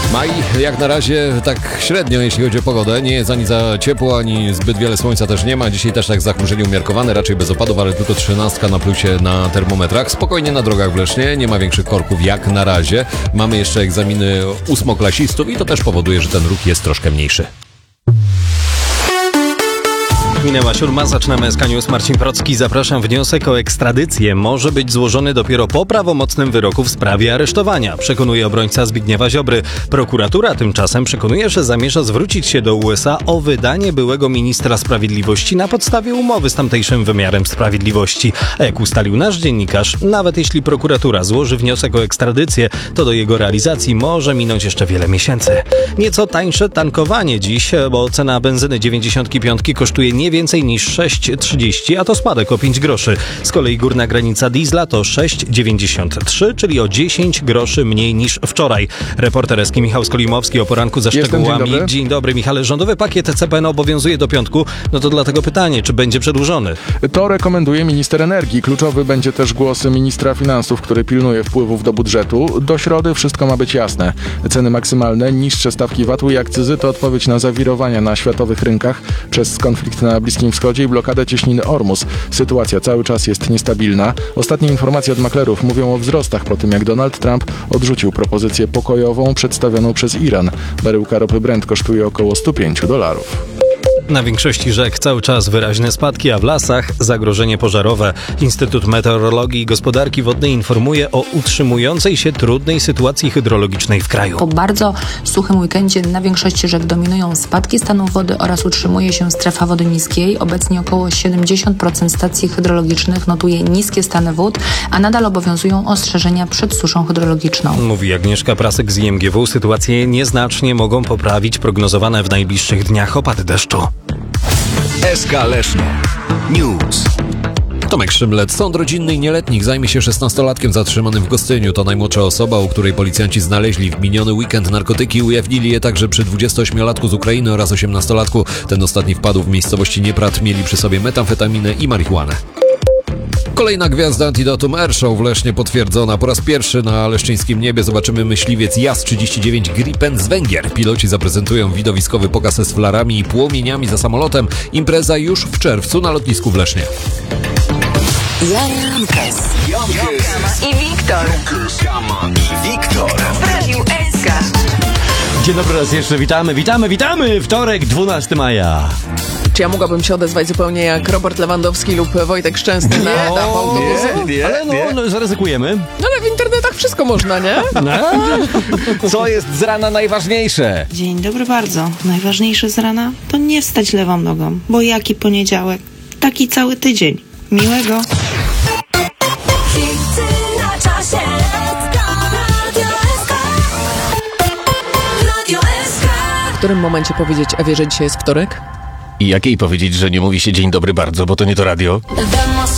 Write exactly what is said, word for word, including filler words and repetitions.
Maj jak na razie tak średnio, jeśli chodzi o pogodę. Nie jest ani za ciepło, ani zbyt wiele słońca też nie ma. Dzisiaj też tak zachmurzenie umiarkowane, raczej bez opadów, ale tylko trzynastka na plusie na termometrach. Spokojnie na drogach w Lesznie, nie ma większych korków jak na razie. Mamy jeszcze egzaminy ósmoklasistów i to też powoduje, że ten ruch jest troszkę mniejszy. Minęła siódma, zaczynamy S K News. Marcin Procki, zapraszam. Wniosek o ekstradycję może być złożony dopiero po prawomocnym wyroku w sprawie aresztowania, przekonuje obrońca Zbigniewa Ziobry. Prokuratura tymczasem przekonuje, że zamierza zwrócić się do U S A o wydanie byłego ministra sprawiedliwości na podstawie umowy z tamtejszym wymiarem sprawiedliwości. A jak ustalił nasz dziennikarz, nawet jeśli prokuratura złoży wniosek o ekstradycję, to do jego realizacji może minąć jeszcze wiele miesięcy. Nieco tańsze tankowanie dziś, bo cena benzyny dziewięćdziesiątki piątki kosztuje nie więcej niż sześć trzydzieści, a to spadek o pięć groszy. Z kolei górna granica diesla to sześć dziewięćdziesiąt trzy, czyli o dziesięć groszy mniej niż wczoraj. Reporter S K Michał Skolimowski o poranku ze szczegółami. Dzień dobry. Dzień dobry, Michale. Rządowy pakiet C P N obowiązuje do piątku, no to dlatego pytanie, czy będzie przedłużony? To rekomenduje minister energii. Kluczowy będzie też głos ministra finansów, który pilnuje wpływów do budżetu. Do środy wszystko ma być jasne. Ceny maksymalne, niższe stawki V A T-u i akcyzy to odpowiedź na zawirowania na światowych rynkach przez konflikt na Bliskim Wschodzie i blokadę cieśniny Ormus. Sytuacja cały czas jest niestabilna. Ostatnie informacje od maklerów mówią o wzrostach po tym, jak Donald Trump odrzucił propozycję pokojową przedstawioną przez Iran. Baryłka ropy Brent kosztuje około sto pięć dolarów. Na większości rzek cały czas wyraźne spadki, a w lasach zagrożenie pożarowe. Instytut Meteorologii i Gospodarki Wodnej informuje o utrzymującej się trudnej sytuacji hydrologicznej w kraju. Po bardzo suchym weekendzie na większości rzek dominują spadki stanu wody oraz utrzymuje się strefa wody niskiej. Obecnie około siedemdziesiąt procent stacji hydrologicznych notuje niskie stany wód, a nadal obowiązują ostrzeżenia przed suszą hydrologiczną. Mówi Agnieszka Prasek z I M G W. Sytuację nieznacznie mogą poprawić prognozowane w najbliższych dniach opady deszczu. S K Leszno News. Tomek Szymlet. Sąd rodzinny i nieletnich zajmie się szesnastolatkiem zatrzymanym w Gostyniu. To najmłodsza osoba, u której policjanci znaleźli w miniony weekend narkotyki. Ujawnili je także przy dwudziestoośmiolatku z Ukrainy oraz osiemnastolatku. Ten ostatni wpadł w miejscowości Nieprat. Mieli przy sobie metamfetaminę i marihuanę. Kolejna gwiazda Antidotum Air Show w Lesznie potwierdzona. Po raz pierwszy na leszczyńskim niebie zobaczymy myśliwiec Jas trzydzieści dziewięć Gripen z Węgier. Piloci zaprezentują widowiskowy pokaz z flarami i płomieniami za samolotem. Impreza już w czerwcu na lotnisku w Lesznie. Jankes i Wiktor i Wiktor w Radiu S K. Dzień dobry raz jeszcze, witamy, witamy, witamy! Wtorek, dwunastego maja. Czy ja mogłabym się odezwać zupełnie jak Robert Lewandowski lub Wojtek Szczęsny na dachu autobusu? Nie, nie, ale no, no, zaryzykujemy. No ale w internetach wszystko można, nie? Co jest z rana najważniejsze? Dzień dobry bardzo. Najważniejsze z rana to nie wstać lewą nogą, bo jaki poniedziałek, taki cały tydzień. Miłego. W którym momencie powiedzieć Ewie, że dzisiaj jest wtorek? I jakiej powiedzieć, że nie mówi się dzień dobry bardzo, bo to nie to radio?